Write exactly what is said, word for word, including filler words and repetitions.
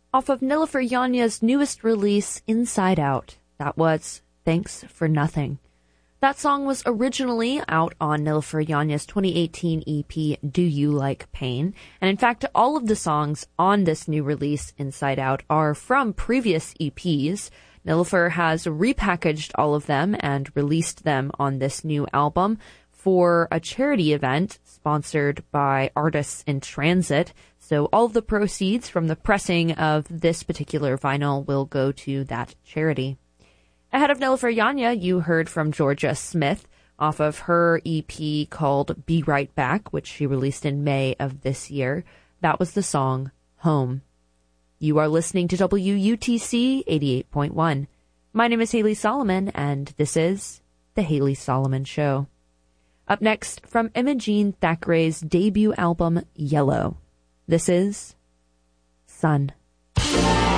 off of Nilüfer Yánya's newest release, Inside Out. That was Thanks for Nothing. That song was originally out on Nilüfer Yánya's twenty eighteen E P, Do You Like Pain? And in fact, all of the songs on this new release, Inside Out, are from previous E Ps. Nilüfer has repackaged all of them and released them on this new album for a charity event sponsored by Artists in Transit. So all of the proceeds from the pressing of this particular vinyl will go to that charity. Ahead of Nilüfer Yánya, you heard from Jorja Smith off of her E P called Be Right Back, which she released in May of this year. That was the song Home. You are listening to W U T C eighty-eight point one. My name is Haley Solomon, and this is The Haley Solomon Show. Up next, from Imogene Thackeray's debut album, Yellow, this is Sun.